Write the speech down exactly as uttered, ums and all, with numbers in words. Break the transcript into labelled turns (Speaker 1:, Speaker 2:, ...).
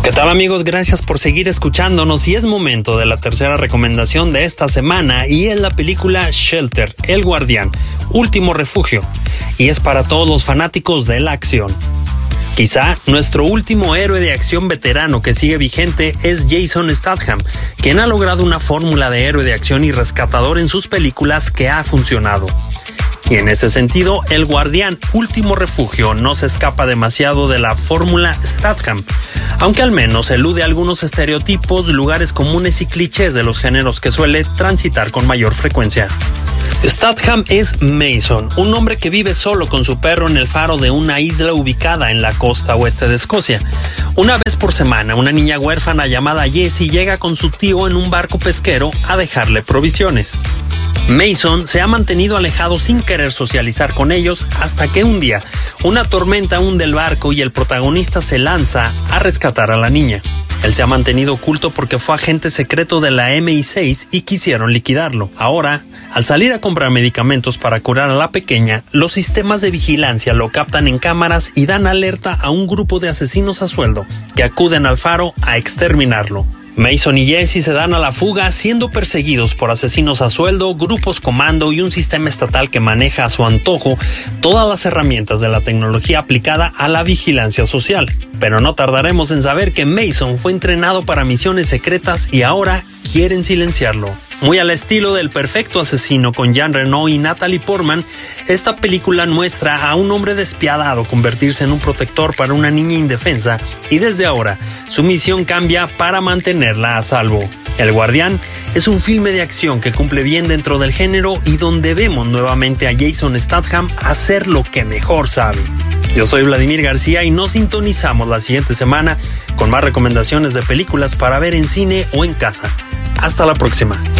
Speaker 1: ¿Qué tal, amigos? Gracias por seguir escuchándonos y es momento de la tercera recomendación de esta semana y es la película Shelter, El Guardián, Último Refugio, y es para todos los fanáticos de la acción. Quizá nuestro último héroe de acción veterano que sigue vigente es Jason Statham, quien ha logrado una fórmula de héroe de acción y rescatador en sus películas que ha funcionado. Y en ese sentido, El Guardián, Último Refugio no se escapa demasiado de la fórmula Statham, aunque al menos elude algunos estereotipos, lugares comunes y clichés de los géneros que suele transitar con mayor frecuencia. Statham es Mason, un hombre que vive solo con su perro en el faro de una isla ubicada en la costa oeste de Escocia. Una vez por semana, una niña huérfana llamada Jessie llega con su tío en un barco pesquero a dejarle provisiones. Mason se ha mantenido alejado sin querer socializar con ellos hasta que un día una tormenta hunde el barco y el protagonista se lanza a rescatar a la niña. Él se ha mantenido oculto porque fue agente secreto de la eme i seis y quisieron liquidarlo. Ahora, al salir a comprar medicamentos para curar a la pequeña, los sistemas de vigilancia lo captan en cámaras y dan alerta a un grupo de asesinos a sueldo que acuden al faro a exterminarlo. Mason y Jessie se dan a la fuga siendo perseguidos por asesinos a sueldo, grupos comando y un sistema estatal que maneja a su antojo todas las herramientas de la tecnología aplicada a la vigilancia social. Pero no tardaremos en saber que Mason fue entrenado para misiones secretas y ahora quieren silenciarlo. Muy al estilo del Perfecto Asesino con Jean Reno y Natalie Portman, esta película muestra a un hombre despiadado convertirse en un protector para una niña indefensa y desde ahora su misión cambia para mantenerla a salvo. El Guardián es un filme de acción que cumple bien dentro del género y donde vemos nuevamente a Jason Statham hacer lo que mejor sabe. Yo soy Vladimir García y nos sintonizamos la siguiente semana con más recomendaciones de películas para ver en cine o en casa. Hasta la próxima.